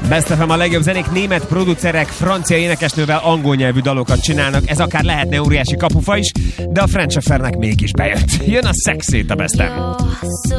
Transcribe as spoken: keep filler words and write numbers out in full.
Best ef em a legjobb zenék, német producerek, francia énekesnővel angol nyelvű dalokat csinálnak. Ez akár lehetne óriási kapufa is, de a French Affairnek mégis bejött. Jön a Sex It a Best-en.